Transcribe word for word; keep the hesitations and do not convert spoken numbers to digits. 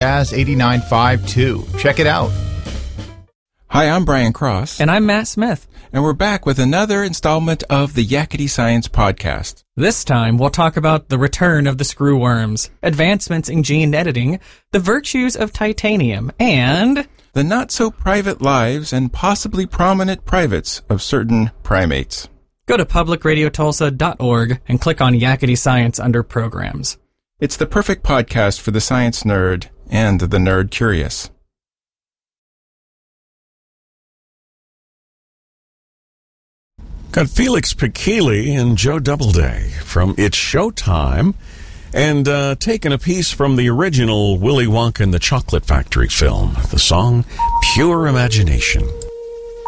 Jazz eighty-nine point five too. Check it out. Hi, I'm Brian Cross. And I'm Matt Smith. And we're back with another installment of the Yakety Science Podcast. This time, we'll talk about the return of the screwworms, advancements in gene editing, the virtues of titanium, and the not-so-private lives and possibly prominent privates of certain primates. Go to public radio tulsa dot org and click on Yakety Science under Programs. It's the perfect podcast for the science nerd and the nerd curious. Got Felix Pikili and Joe Doubleday from It's Showtime, and uh, taking a piece from the original Willy Wonka and the Chocolate Factory film, the song Pure Imagination.